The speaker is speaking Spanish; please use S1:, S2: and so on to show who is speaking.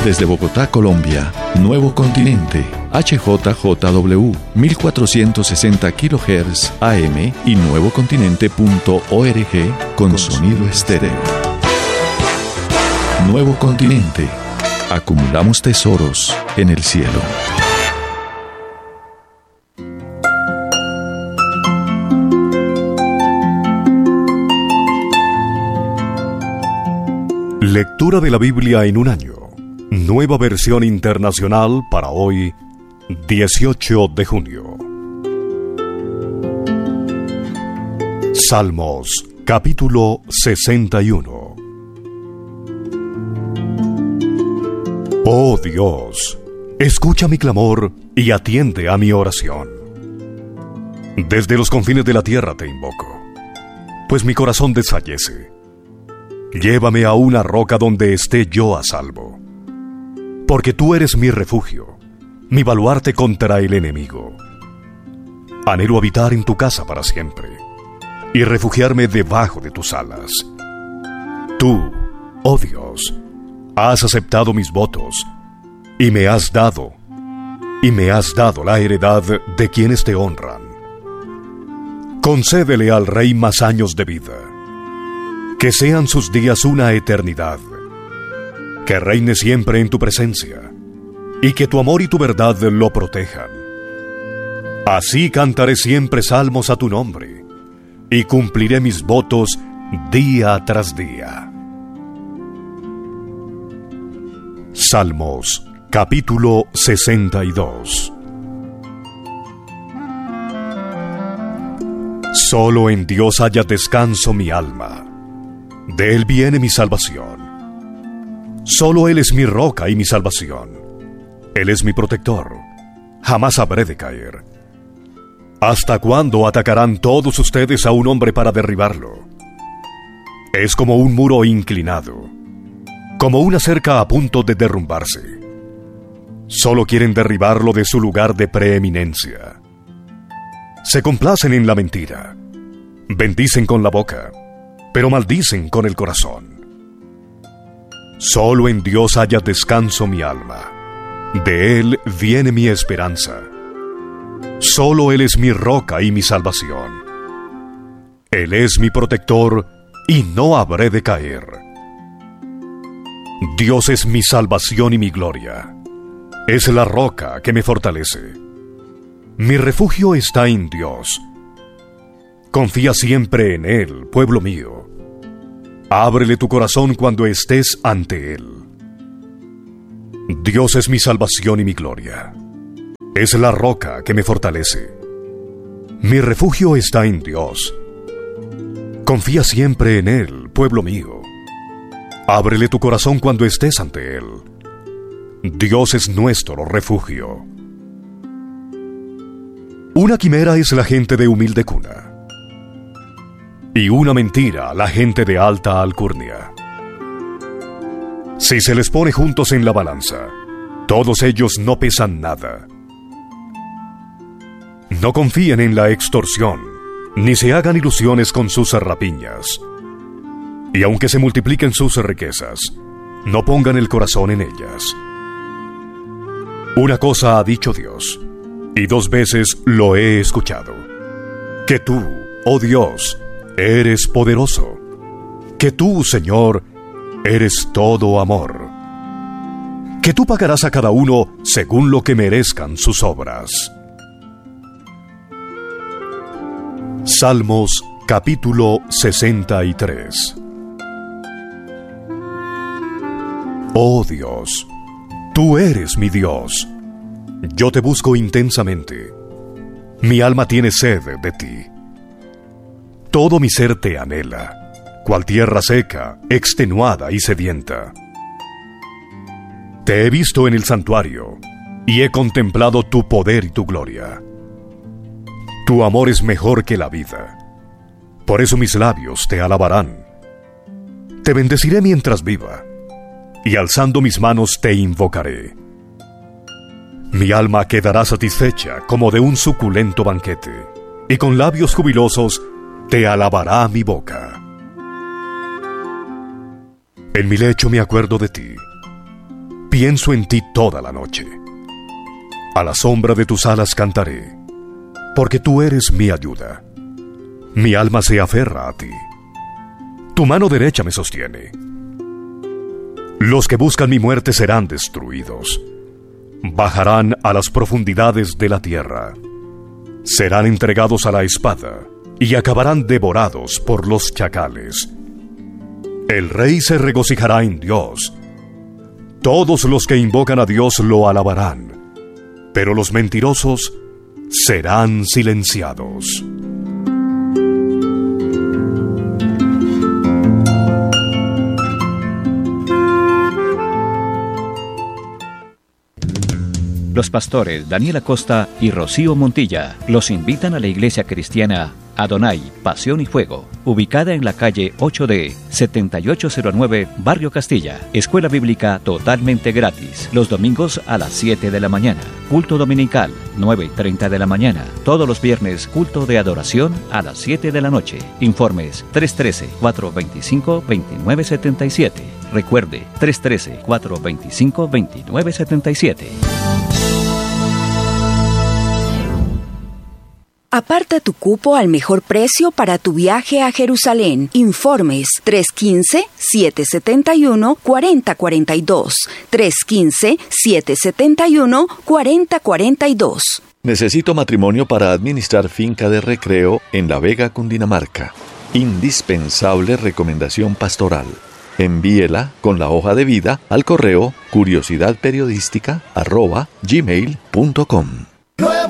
S1: Desde Bogotá, Colombia, Nuevo Continente, HJJW, 1460 kHz AM y nuevocontinente.org con sonido estéreo. Nuevo Continente. Acumulamos tesoros en el cielo.
S2: Lectura de la Biblia en un año. Nueva versión internacional para hoy, 18 de junio. Salmos, capítulo 61. Oh Dios, escucha mi clamor y atiende a mi oración. Desde los confines de la tierra te invoco, pues mi corazón desfallece. Llévame a una roca donde esté yo a salvo, porque tú eres mi refugio, mi baluarte contra el enemigo. Anhelo habitar en tu casa para siempre y refugiarme debajo de tus alas. Tú, oh Dios, has aceptado mis votos y me has dado la heredad de quienes te honran. Concédele al rey más años de vida, que sean sus días una eternidad, que reine siempre en tu presencia, y que tu amor y tu verdad lo protejan. Así cantaré siempre salmos a tu nombre, y cumpliré mis votos día tras día. Salmos, capítulo 62. Solo en Dios haya descanso mi alma. De Él viene mi salvación. Solo Él es mi roca y mi salvación. Él es mi protector. Jamás habré de caer. ¿Hasta cuándo atacarán todos ustedes a un hombre para derribarlo? Es como un muro inclinado, como una cerca a punto de derrumbarse. Solo quieren derribarlo de su lugar de preeminencia. Se complacen en la mentira. Bendicen con la boca, pero maldicen con el corazón. Solo en Dios haya descanso mi alma. De Él viene mi esperanza. Solo Él es mi roca y mi salvación. Él es mi protector y no habré de caer. Dios es mi salvación y mi gloria. Es la roca que me fortalece. Mi refugio está en Dios. Confía siempre en Él, pueblo mío. Ábrele tu corazón cuando estés ante Él. Dios es mi salvación y mi gloria. Es la roca que me fortalece. Mi refugio está en Dios. Confía siempre en Él, pueblo mío. Ábrele tu corazón cuando estés ante Él. Dios es nuestro refugio. Una quimera es la gente de humilde cuna, y una mentira la gente de alta alcurnia. Si se les pone juntos en la balanza, todos ellos no pesan nada. No confíen en la extorsión, ni se hagan ilusiones con sus rapiñas. Y aunque se multipliquen sus riquezas, no pongan el corazón en ellas. Una cosa ha dicho Dios, y 2 veces lo he escuchado: que tú, oh Dios, eres poderoso, que tú, Señor, eres todo amor, que tú pagarás a cada uno según lo que merezcan sus obras. Salmos, capítulo 63. Oh Dios, tú eres mi Dios. Yo te busco intensamente. Mi alma tiene sed de ti. Todo mi ser te anhela, cual tierra seca, extenuada y sedienta. Te he visto en el santuario, y he contemplado tu poder y tu gloria. Tu amor es mejor que la vida. Por eso mis labios te alabarán. Te bendeciré mientras viva, y alzando mis manos te invocaré. Mi alma quedará satisfecha como de un suculento banquete, y con labios jubilosos te alabará mi boca. En mi lecho me acuerdo de ti. pienso en ti toda la noche. A la sombra de tus alas cantaré, porque tú eres mi ayuda. Mi alma se aferra a ti. Tu mano derecha me sostiene. Los que buscan mi muerte serán destruidos. Bajarán a las profundidades de la tierra. Serán entregados a la espada y acabarán devorados por los chacales. El rey se regocijará en Dios. Todos los que invocan a Dios lo alabarán, pero los mentirosos serán silenciados.
S3: Los pastores Daniel Acosta y Rocío Montilla los invitan a la iglesia cristiana Adonai, Pasión y Fuego, ubicada en la calle 8D, 7809, Barrio Castilla. Escuela bíblica totalmente gratis, los domingos a las 7 de la mañana. Culto dominical, 9:30 de la mañana. Todos los viernes, culto de adoración a las 7 de la noche. Informes 313-425-2977. Recuerde, 313-425-2977.
S4: Aparta tu cupo al mejor precio para tu viaje a Jerusalén. Informes 315-771-4042. 315-771-4042.
S1: Necesito matrimonio para administrar finca de recreo en La Vega, Cundinamarca. Indispensable recomendación pastoral. Envíela con la hoja de vida al correo curiosidadperiodística@gmail.com.